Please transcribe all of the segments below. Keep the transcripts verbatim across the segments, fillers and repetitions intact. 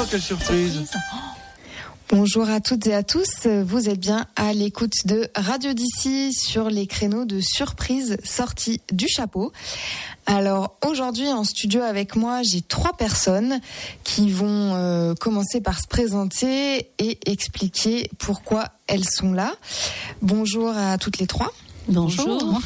quelle surprise. surprise. Bonjour à toutes et à tous, vous êtes bien à l'écoute de Radio d'ici sur les créneaux de surprise sortis du chapeau. Alors aujourd'hui en studio avec moi, j'ai trois personnes qui vont euh, commencer par se présenter et expliquer pourquoi elles sont là. Bonjour à toutes les trois. Bonjour. Bonjour.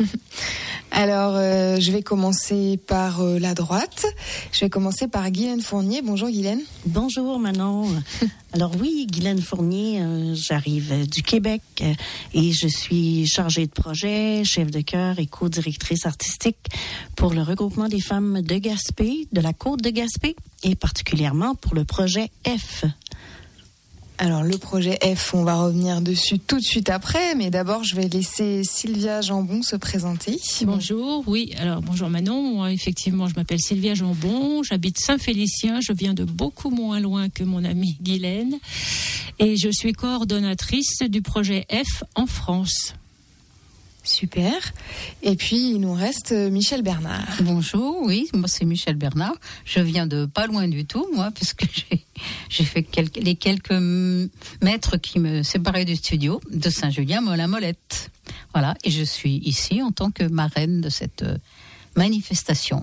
Alors, euh, je vais commencer par euh, la droite. Je vais commencer par Guylaine Fournier. Bonjour Guylaine. Bonjour Manon. Alors oui, Guylaine Fournier, euh, j'arrive du Québec euh, et je suis chargée de projet, chef de chœur et co-directrice artistique pour le regroupement des femmes de Gaspé, de la côte de Gaspé, et particulièrement pour le projet F. Alors le projet F, on va revenir dessus tout de suite après, mais d'abord je vais laisser Sylvia Jambon se présenter. Bonjour, oui, alors bonjour Manon, moi effectivement je m'appelle Sylvia Jambon, j'habite Saint-Félicien, je viens de beaucoup moins loin que mon amie Guylaine et je suis coordonnatrice du projet F en France. Super. Et puis, il nous reste Michel Bernard. Bonjour, oui, moi c'est Michel Bernard. Je viens de pas loin du tout, moi, puisque j'ai, j'ai fait quelques, les quelques mètres qui me séparaient du studio de Saint-Julien-Molin-Molette. Voilà, et je suis ici en tant que marraine de cette manifestation.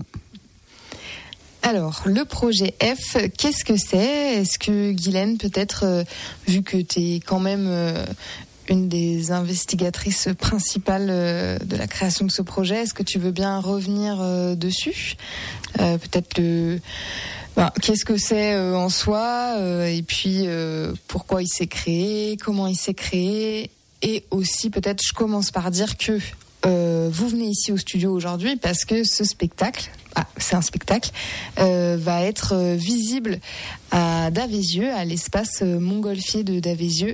Alors, le projet F, qu'est-ce que c'est ? Est-ce que Guylaine, peut-être, euh, vu que tu es quand même... Euh, une des investigatrices principales de la création de ce projet. Est-ce que tu veux bien revenir dessus ? euh, Peut-être le... Ben, qu'est-ce que c'est euh, en soi euh, et puis euh, pourquoi il s'est créé, comment il s'est créé, et aussi peut-être je commence par dire que euh, vous venez ici au studio aujourd'hui parce que ce spectacle, ah, c'est un spectacle, euh, va être euh, visible à Davézieux, à l'espace euh, Montgolfier de Davézieux,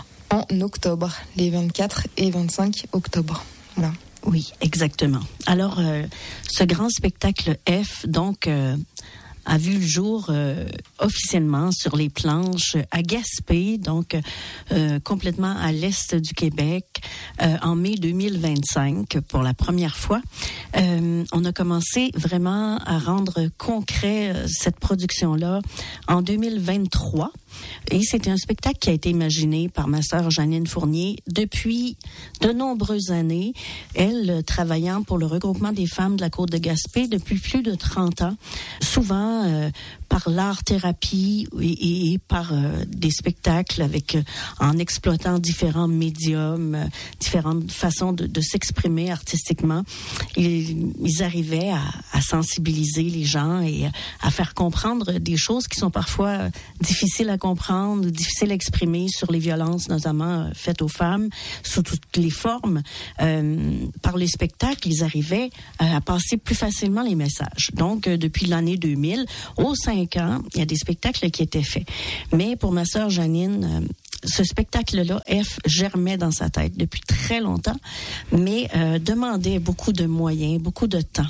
en octobre, les vingt-quatre et vingt-cinq octobre. Voilà. Oui, exactement. Alors, euh, ce grand spectacle F, donc, euh, a vu le jour euh, officiellement sur les planches à Gaspé, donc euh, complètement à l'est du Québec, euh, en mai deux mille vingt-cinq pour la première fois. Euh, on a commencé vraiment à rendre concret euh, cette production-là en deux mille vingt-trois. Et c'était un spectacle qui a été imaginé par ma sœur Janine Fournier depuis de nombreuses années. Elle, travaillant pour le regroupement des femmes de la côte de Gaspé depuis plus de trente ans, souvent euh, par l'art-thérapie et, et, et par euh, des spectacles avec, euh, en exploitant différents médiums, euh, différentes façons de, de s'exprimer artistiquement. Ils, ils arrivaient à, à sensibiliser les gens et à faire comprendre des choses qui sont parfois difficiles à comprendre, difficiles à exprimer sur les violences, notamment faites aux femmes, sous toutes les formes. Euh, par les spectacles, ils arrivaient à passer plus facilement les messages. Donc, euh, depuis l'année deux mille, aux cinq ans, il y a des spectacles qui étaient faits. Mais pour ma sœur Janine, euh, ce spectacle-là, F, germait dans sa tête depuis très longtemps, mais euh, demandait beaucoup de moyens, beaucoup de temps.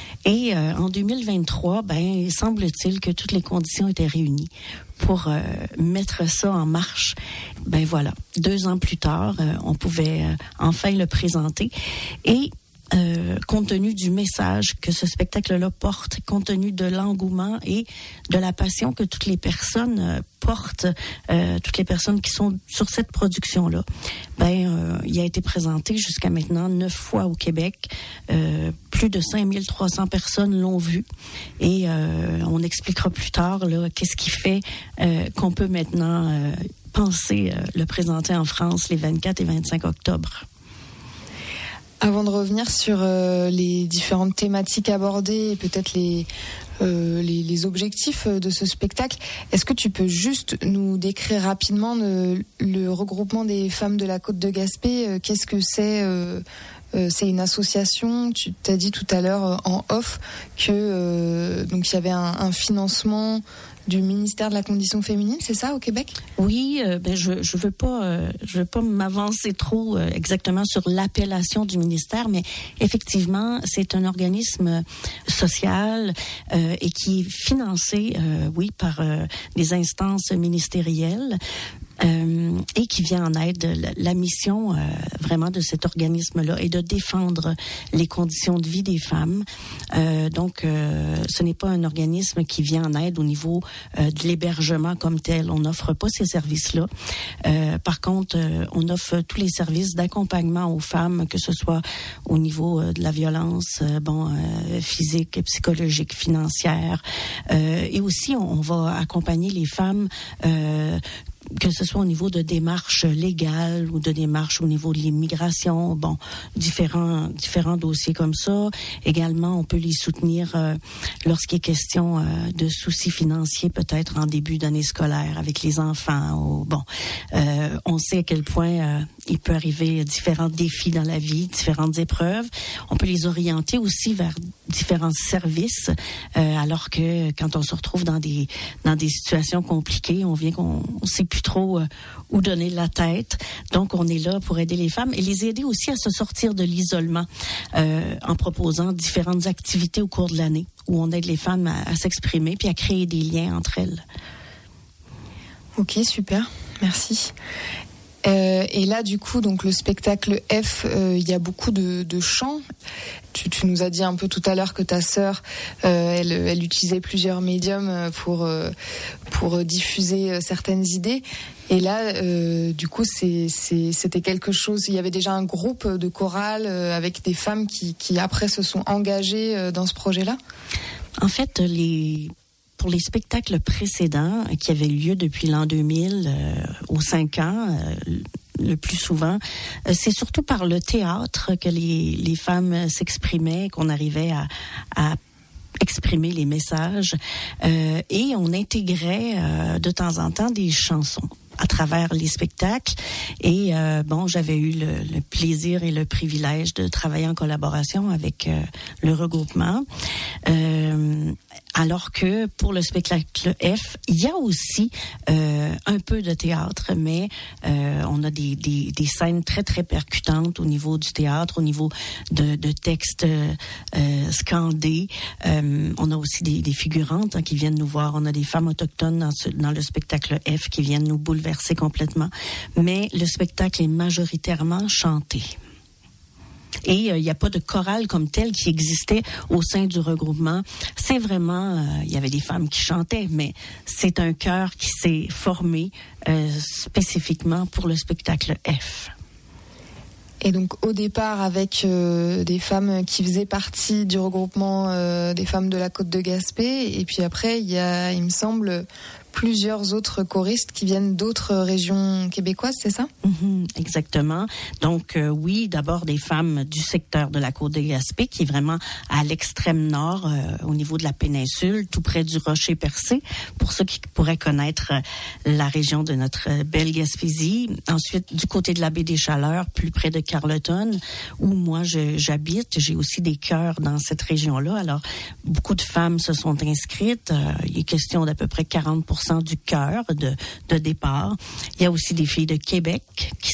Et euh, en deux mille vingt-trois, ben, semble-t-il que toutes les conditions étaient réunies pour euh, mettre ça en marche. Ben voilà, deux ans plus tard, euh, on pouvait euh, enfin le présenter. Et Euh, compte tenu du message que ce spectacle-là porte, compte tenu de l'engouement et de la passion que toutes les personnes euh, portent, euh, toutes les personnes qui sont sur cette production-là, ben euh, il a été présenté jusqu'à maintenant neuf fois au Québec. Euh, plus de cinq mille trois cents personnes l'ont vu et euh, on expliquera plus tard là, qu'est-ce qui fait euh, qu'on peut maintenant euh, penser euh, le présenter en France les vingt-quatre et vingt-cinq octobre. Avant de revenir sur euh, les différentes thématiques abordées et peut-être les, euh, les, les objectifs de ce spectacle, est-ce que tu peux juste nous décrire rapidement le, le regroupement des femmes de la côte de Gaspé ? euh, Qu'est-ce que c'est euh, euh, C'est une association. Tu t'as dit tout à l'heure euh, en off que euh, donc il y avait un, un financement du ministère de la Condition féminine, c'est ça, au Québec? Oui, euh, ben je je veux pas euh, je veux pas m'avancer trop euh, exactement sur l'appellation du ministère, mais effectivement, c'est un organisme social euh, et qui est financé, euh, oui, par euh, des instances ministérielles. euh, et qui vient en aide. La, la mission euh, vraiment de cet organisme-là est de défendre les conditions de vie des femmes. Euh, donc, euh, ce n'est pas un organisme qui vient en aide au niveau euh, de l'hébergement comme tel. On n'offre pas ces services-là. Euh, par contre, euh, on offre tous les services d'accompagnement aux femmes, que ce soit au niveau euh, de la violence, euh, bon, euh, physique, psychologique, financière, euh, et aussi on, on va accompagner les femmes. Euh, que ce soit au niveau de démarches légales ou de démarches au niveau de l'immigration, bon, différents différents dossiers comme ça. Également, on peut les soutenir euh, lorsqu'il est question euh, de soucis financiers, peut-être en début d'année scolaire avec les enfants. Ou, bon, euh, on sait à quel point euh, il peut arriver différents défis dans la vie, différentes épreuves. On peut les orienter aussi vers différents services, euh, alors que quand on se retrouve dans des dans des situations compliquées, on vient qu'on on sait plus trop euh, où donner la tête. Donc, on est là pour aider les femmes et les aider aussi à se sortir de l'isolement euh, en proposant différentes activités au cours de l'année où on aide les femmes à, à s'exprimer puis à créer des liens entre elles. Ok, super, merci. Euh, et là, du coup, donc le spectacle F, euh, il y a beaucoup de, de chants. Tu, tu nous as dit un peu tout à l'heure que ta sœur, euh, elle, elle utilisait plusieurs médiums pour euh, pour diffuser certaines idées. Et là, euh, du coup, c'est, c'est, c'était quelque chose. Il y avait déjà un groupe de chorale euh, avec des femmes qui, qui après se sont engagées euh, dans ce projet-là. En fait, les pour les spectacles précédents qui avaient lieu depuis l'an deux mille euh, aux cinq ans, euh, le plus souvent, euh, c'est surtout par le théâtre que les, les femmes s'exprimaient, qu'on arrivait à, à exprimer les messages euh, et on intégrait euh, de temps en temps des chansons à travers les spectacles. Et euh, bon, j'avais eu le, le plaisir et le privilège de travailler en collaboration avec euh, le regroupement. Euh, alors que pour le spectacle F, il y a aussi euh, un peu de théâtre, mais euh, on a des, des, des scènes très, très percutantes au niveau du théâtre, au niveau de, de textes euh, scandés. Euh, on a aussi des, des figurantes hein, qui viennent nous voir. On a des femmes autochtones dans, ce, dans le spectacle F qui viennent nous bouleverser complètement. Mais le spectacle est majoritairement chanté. Et il euh, n'y a pas de chorale comme telle qui existait au sein du regroupement. C'est vraiment, euh, il y avait des femmes qui chantaient, mais c'est un chœur qui s'est formé euh, spécifiquement pour le spectacle F. Et donc au départ avec euh, des femmes qui faisaient partie du regroupement euh, des femmes de la Côte de Gaspé, et puis après il y a, il me semble, plusieurs autres choristes qui viennent d'autres régions québécoises, c'est ça? Mm-hmm, exactement. Donc euh, oui, d'abord des femmes du secteur de la Côte de Gaspé, qui est vraiment à l'extrême nord, euh, au niveau de la péninsule, tout près du Rocher Percé, pour ceux qui pourraient connaître euh, la région de notre euh, belle Gaspésie. Ensuite, du côté de la baie des Chaleurs, plus près de Carleton, où moi je, j'habite. J'ai aussi des chœurs dans cette région-là. Alors, beaucoup de femmes se sont inscrites. Euh, il est question d'à peu près quarante pour cent du chœur de, de départ. Il y a aussi des filles de Québec qui